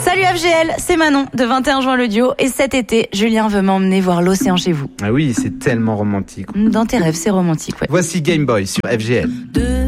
Salut FGL, c'est Manon de 21 juin le duo. Et cet été, Julien veut m'emmener voir l'océan chez vous. Ah oui, c'est tellement romantique. Dans tes rêves, c'est romantique, ouais. Voici Game Boy sur FGL.